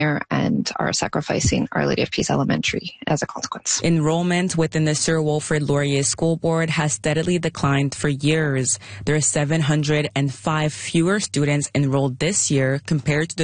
and are sacrificing Our Lady of Peace Elementary as a consequence. Enrollment within the Sir Wilfrid Laurier School Board has steadily declined for years. There are 705 fewer students enrolled this year compared to the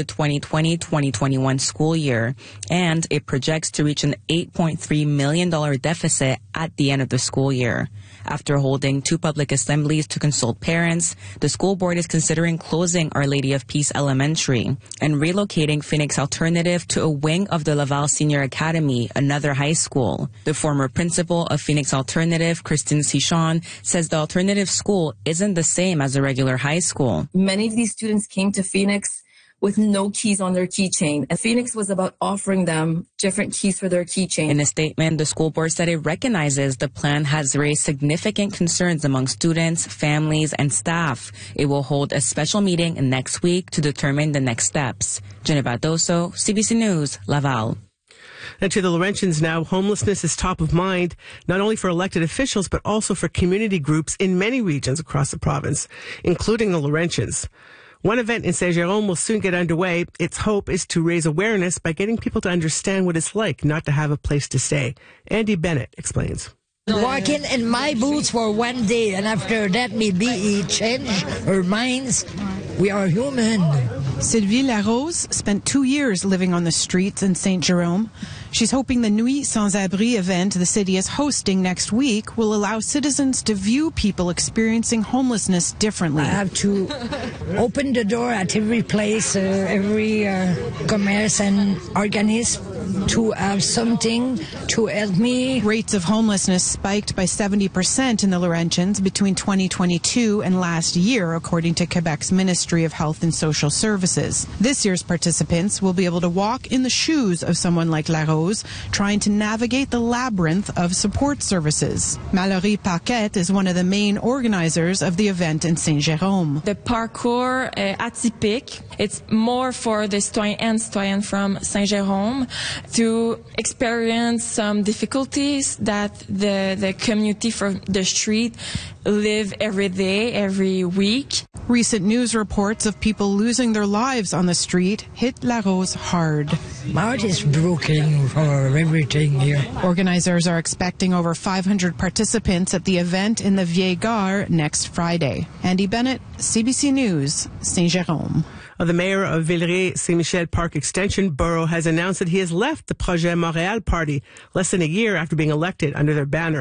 2020-2021 school year, and it projects to reach an $8.3 million deficit at the end of the school year. After holding 2 public assemblies to consult parents, the school board is considering closing Our Lady of Peace Elementary and relocating Phoenix Alternative to a wing of the Laval Senior Academy, another high school. The former principal of Phoenix Alternative, Christine Sichon, says the alternative school isn't the same as a regular high school. Many of these students came to Phoenix with no keys on their keychain. And Phoenix was about offering them different keys for their keychain. In a statement, the school board said it recognizes the plan has raised significant concerns among students, families, and staff. It will hold a special meeting next week to determine the next steps. Jennifer Doso, CBC News, Laval. And to the Laurentians now, homelessness is top of mind, not only for elected officials, but also for community groups in many regions across the province, including the Laurentians. One event in Saint-Jérôme will soon get underway. Its hope is to raise awareness by getting people to understand what it's like not to have a place to stay. Andy Bennett explains. Walking in my boots for one day, and after that, maybe he changed her minds. We are human. Sylvie Larose spent 2 years living on the streets in Saint-Jérôme. She's hoping the Nuit Sans Abri event the city is hosting next week will allow citizens to view people experiencing homelessness differently. I have to open the door at every place, every commerce and organism to have something to help me. Rates of homelessness spiked by 70% in the Laurentians between 2022 and last year, according to Quebec's Ministry of Health and Social Services. This year's participants will be able to walk in the shoes of someone like Larose, trying to navigate the labyrinth of support services. Mallory Paquette is one of the main organizers of the event in Saint-Jérôme. The parcours atypique, it's more for the citoyens and citoyennes from Saint-Jérôme to experience some difficulties that the community from the street live every day, every week. Recent news reports of people losing their lives on the street hit Larose hard. My heart is broken for everything here. Organizers are expecting over 500 participants at the event in the Vieille Gare next Friday. Andy Bennett, CBC News, Saint-Jérôme. The mayor of Villeray-Saint-Michel Park Extension Borough has announced that he has left the Projet Montréal party less than a year after being elected under their banner.